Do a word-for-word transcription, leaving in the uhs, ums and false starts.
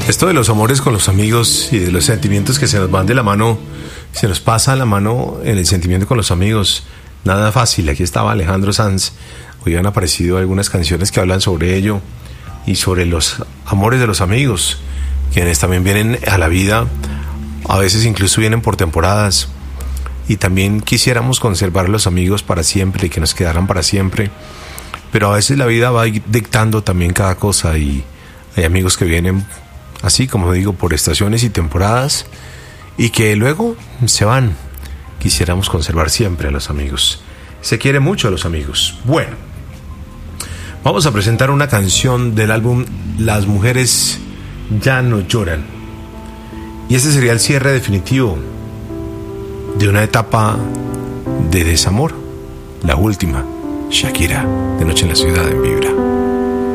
Esto de los amores con los amigos y de los sentimientos que se nos van de la mano, se nos pasa la mano en el sentimiento con los amigos, nada fácil. Aquí estaba Alejandro Sanz. Hoy han aparecido algunas canciones que hablan sobre ello y sobre los amores de los amigos, quienes también vienen a la vida, a veces incluso vienen por temporadas, y también quisiéramos conservar los amigos para siempre y que nos quedaran para siempre, pero a veces la vida va dictando también cada cosa, y hay amigos que vienen así, como digo, por estaciones y temporadas, y que luego se van. Quisiéramos conservar siempre a los amigos. Se quiere mucho a los amigos. Bueno, vamos a presentar una canción del álbum Las mujeres ya no lloran, y este sería el cierre definitivo de una etapa de desamor, la última. Shakira, de Noche en la Ciudad, en Vibra.